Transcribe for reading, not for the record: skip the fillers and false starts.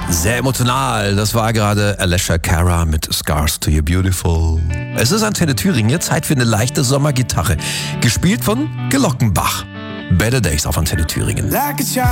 Sehr emotional. Das war gerade Alessia Cara mit Scars to You Beautiful. Es ist Antenne Thüringen, Zeit für eine leichte Sommergitarre. Gespielt von Glockenbach. Better Days auf Antenne Thüringen.